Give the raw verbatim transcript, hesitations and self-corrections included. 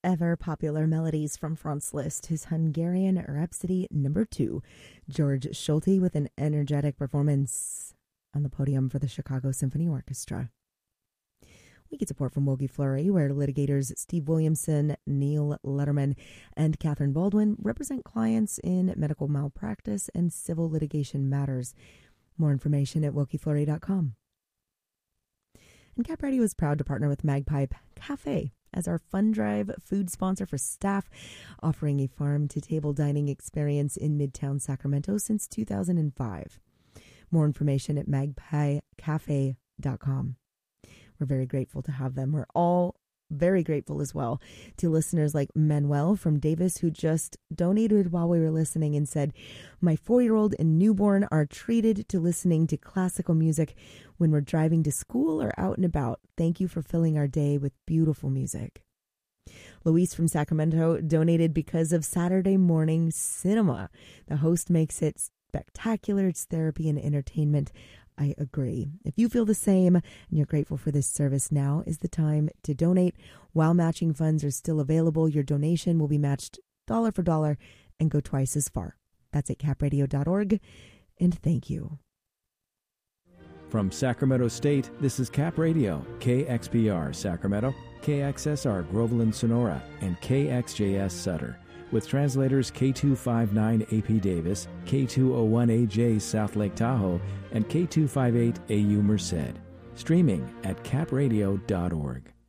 ever popular melodies from Franz Liszt, his Hungarian Rhapsody number two. George Schulte with an energetic performance on the podium for the Chicago Symphony Orchestra. We get support from Wogi Fleury, where litigators Steve Williamson, Neil Letterman, and Catherine Baldwin represent clients in medical malpractice and civil litigation matters. More information at wogi fleury dot com. And Cap Radio is proud to partner with Magpie Cafe as our Fun Drive food sponsor for staff, offering a farm-to-table dining experience in Midtown Sacramento since two thousand five. More information at magpie cafe dot com. We're very grateful to have them. We're all very grateful as well to listeners like Manuel from Davis, who just donated while we were listening and said, "My four-year-old and newborn are treated to listening to classical music when we're driving to school or out and about. Thank you for filling our day with beautiful music." Luis from Sacramento donated because of Saturday morning cinema. The host makes it spectacular. It's therapy and entertainment. I agree. If you feel the same and you're grateful for this service, now is the time to donate. While matching funds are still available, your donation will be matched dollar for dollar and go twice as far. That's at cap radio dot org, and thank you. From Sacramento State, this is Cap Radio, K X P R Sacramento, K X S R Groveland Sonora, and K X J S Sutter, with translators K two fifty-nine A P Davis, K two oh one A J South Lake Tahoe, and K two fifty-eight A U Merced. Streaming at cap radio dot org.